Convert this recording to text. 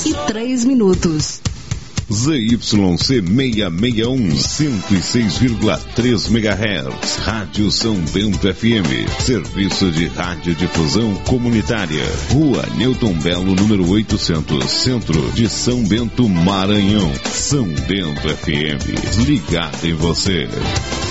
7h03. ZYC 661, 106,3 MHz, Rádio São Bento FM, serviço de radiodifusão comunitária, Rua Newton Belo, número 800, Centro de São Bento, Maranhão. São Bento FM, ligado em você.